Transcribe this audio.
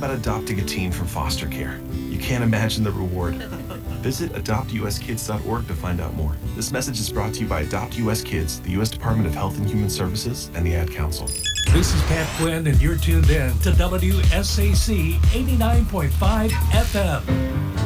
about adopting a teen from foster care. You can't imagine the reward. Visit adoptuskids.org to find out more. This message is brought to you by Adopt US Kids, the U.S. Department of Health and Human Services, and the Ad Council. This is Pat Quinn, and you're tuned in to WSAC 89.5 FM.